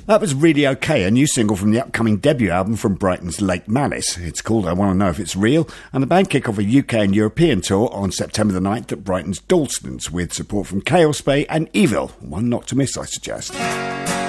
That was Really OK, a new single from the upcoming debut album from Brighton's Lake Malice. It's called I Want to Know If It's Real, and the band kick off a UK and European tour on September the 9th at Brighton's Dalston's with support from Chaos Bay and Evil. One not to miss, I suggest.